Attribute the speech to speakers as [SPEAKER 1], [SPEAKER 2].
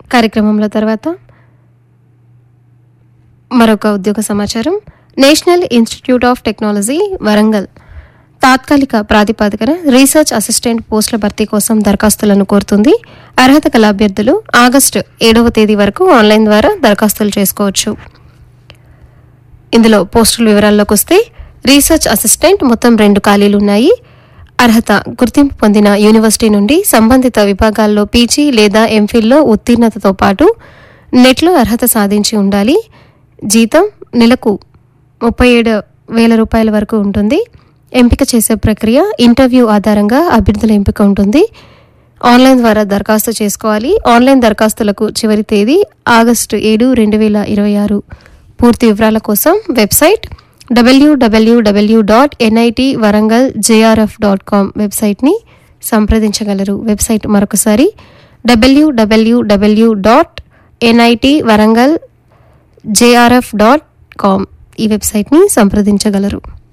[SPEAKER 1] కార్యక్రమంలో తర్వాత మరొక ఉద్యోగ సమాచారం. National institute of technology Warangal తాత్కాలిక ప్రాతిపదికన రీసెర్చ్ అసిస్టెంట్ పోస్టుల భర్తీ కోసం దరఖాస్తులను కోరుతుంది. అర్హత గల అభ్యర్థులు ఆగస్టు 7వ తేదీ వరకు ఆన్లైన్ ద్వారా దరఖాస్తులు చేసుకోవచ్చు. ఇందులో పోస్టుల వివరాల్లోకి వస్తే రీసెర్చ్ అసిస్టెంట్ మొత్తం 2 ఖాళీలు ఉన్నాయి. అర్హత గుర్తింపు పొందిన యూనివర్సిటీ నుండి సంబంధిత విభాగాల్లో పీజీ లేదా ఎంఫిల్లో ఉత్తీర్ణతతో పాటు నెట్లో అర్హత సాధించి ఉండాలి. జీతం నెలకు 37,000 రూపాయల వరకు ఉంటుంది. ఎంపిక చేసే ప్రక్రియ ఇంటర్వ్యూ ఆధారంగా అభ్యర్థుల ఎంపిక ఉంటుంది. ఆన్లైన్ ద్వారా దరఖాస్తు చేసుకోవాలి. ఆన్లైన్ దరఖాస్తులకు చివరి తేదీ ఆగస్టు 7, 2026. పూర్తి వివరాల కోసం వెబ్సైట్ www.nitwarangaljrf.com వెబ్సైట్ని సంప్రదించగలరు. వెబ్సైట్ మరొకసారి www.nitwarangaljrf.com ఈ వెబ్సైట్ని సంప్రదించగలరు.